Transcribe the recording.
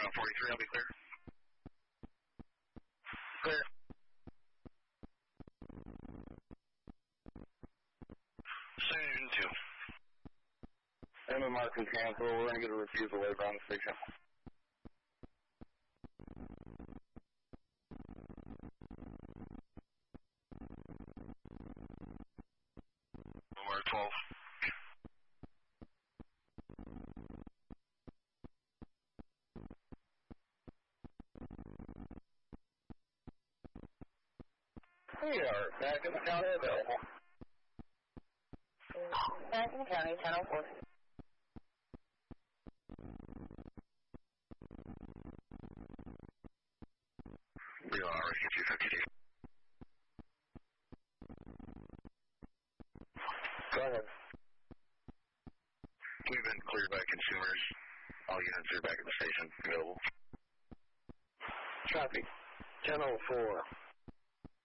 around 43, I'll be clear. Clear. Soon 2. MMR can cancel. We're going to get a refusal waiver on the station. Mark 12. We are back in the county available. Back in the county, 1004. We are rescue 250. Go ahead. We've been cleared by consumers. All units are back at the station available. Traffic 1004.